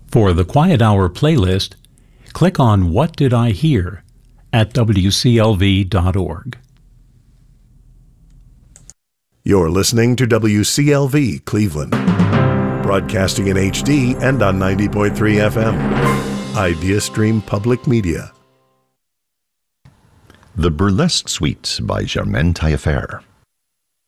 For the Quiet Hour playlist, click on What Did I Hear at wclv.org. You're listening to WCLV Cleveland, broadcasting in HD and on 90.3 FM. Idea Stream Public Media. The Burlesque Suite by Germaine Taillefer.